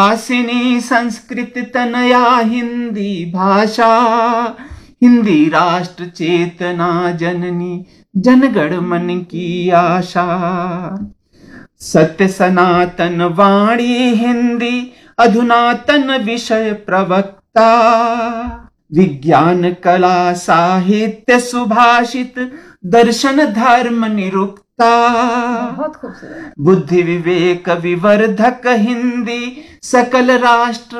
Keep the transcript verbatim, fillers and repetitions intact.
हासिनी संस्कृत तनया हिंदी भाषा, हिंदी राष्ट्र चेतना जननी, जनगण मन की आशा। सत्य सनातन वाणी हिंदी, अधुनातन विषय प्रवक्ता, विज्ञान कला साहित्य सुभाषित, दर्शन धर्म निरुक्ता। बहुत खूबसूरत। बुद्धि विवेक विवर्धक हिंदी, सकल राष्ट्र